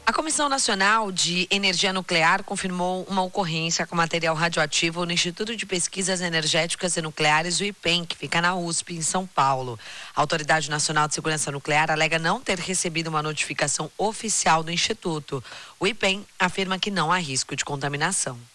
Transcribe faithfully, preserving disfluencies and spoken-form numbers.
A Comissão Nacional de Energia Nuclear confirmou uma ocorrência com material radioativo no Instituto de Pesquisas Energéticas e Nucleares, o IPEN, que fica na U S P, em São Paulo. A Autoridade Nacional de Segurança Nuclear alega não ter recebido uma notificação oficial do Instituto. O IPEN afirma que não há risco de contaminação.